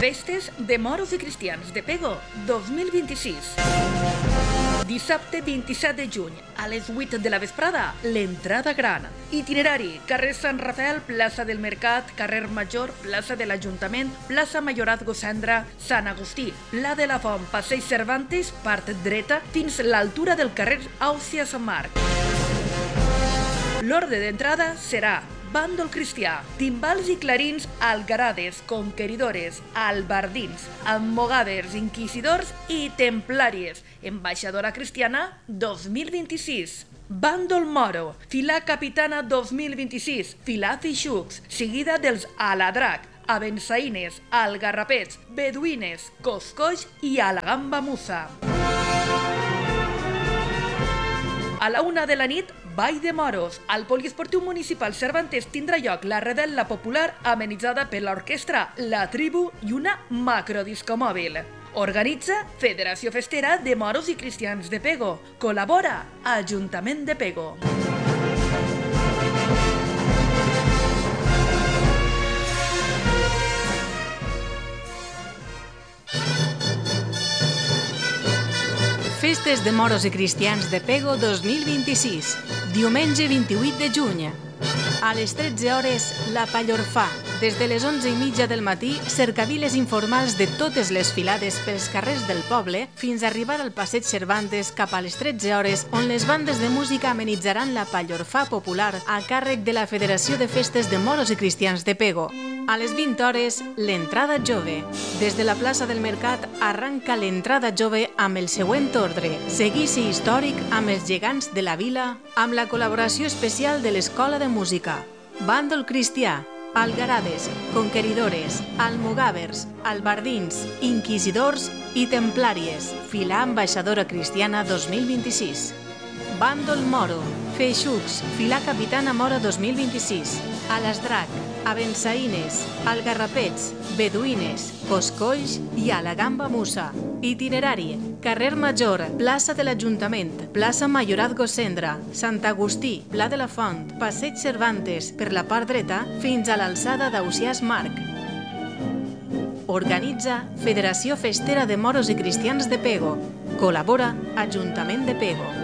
Festes de Moros i Cristians de Pego 2026. Dissabte 27 de juny, a les 8 de la vesprada, l'entrada gran. Itinerari: carrer Sant Rafael, plaça del Mercat, carrer Major, plaça de l'Ajuntament, plaça Mayorazgo Cendra, Sant Agustí, Pla de la Font, passeig Cervantes, part dreta, fins l'altura del carrer Àusia Sant Marc. L'ordre d'entrada serà bàndol cristià, timbals i clarins, algarades, conqueridores, albardins, almogàvers, inquisidors i templàries. Ambaixadora cristiana 2026. Bàndol moro, filà capitana 2026, filà feixucs, seguida dels aladrac, abençaïnes, algarrapets, beduïnes, coscoix i alagamba musa. A la 1 de la nit, Ball de Moros. Al Poliesportiu Municipal Cervantes tindrà lloc la redel·la popular amenitzada per l'orquestra La Tribu i una macrodisco mòbil. Organitza Federació Festera de Moros i Cristians de Pego. Col·labora Ajuntament de Pego. Festes de Moros i Cristians de Pego 2026, diumenge 28 de juny. A les 13 hores, la Pallorfà. Des de les 11:30 del matí, cercaviles informals de totes les filades pels carrers del poble fins a arribar al passeig Cervantes cap a les 13 hores, on les bandes de música amenitzaran la Pallorfà popular a càrrec de la Federació de Festes de Moros i Cristians de Pego. A les 20 hores, l'entrada jove. Des de la plaça del Mercat arranca l'entrada jove amb el següent ordre: seguici històric amb els gegants de la vila, amb la col·laboració especial de l'Escola de Música. Bàndol cristià, algarades, conqueridores, almogàvers, albardins, inquisidors i templàries. Filà ambaixadora cristiana 2026. Bàndol moro, feixucs, filà capitana mora 2026. Alastrac, abençaïnes, algarrapets, beduïnes, coscolls i alagamba musa. Itinerari: carrer Major, plaça de l'Ajuntament, plaça Mayorazgo Cendra, Sant Agustí, Pla de la Font, passeig Cervantes per la part dreta fins a l'alçada d'Ausiàs Marc. Organitza Federació Festera de Moros i Cristians de Pego. Col·labora Ajuntament de Pego.